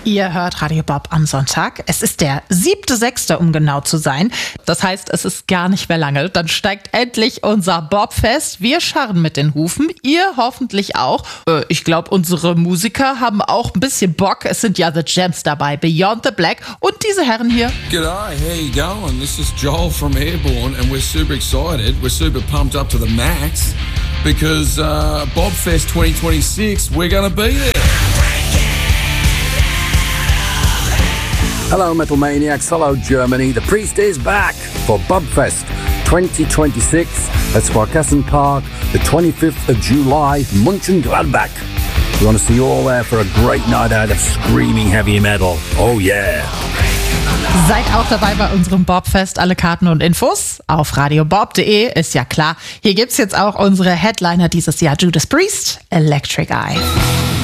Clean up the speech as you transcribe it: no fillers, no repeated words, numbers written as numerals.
Ihr hört Radio Bob am Sonntag. Es ist der 7.6., um genau zu sein. Das heißt, es ist gar nicht mehr lange. Dann steigt endlich unser Bobfest. Wir scharren mit den Hufen. Ihr hoffentlich auch. Ich glaube, unsere Musiker haben auch ein bisschen Bock. Es sind ja The Gems dabei, Beyond the Black und diese Herren hier. G'day, how you going? This is Joel from Airborne and we're super excited. We're super pumped up to the max because Bobfest 2026, we're going to be there. Hello Metal Maniacs, hello Germany. The Priest is back for Bobfest 2026 at Sparkassen Park, the 25th of July, Mönchengladbach. We want to see you all there for a great night out of screaming heavy metal. Oh yeah! Seid auch dabei bei unserem Bobfest. Alle Karten und Infos auf radiobob.de, ist ja klar. Hier gibt's jetzt auch unsere Headliner dieses Jahr, Judas Priest, Electric Eye.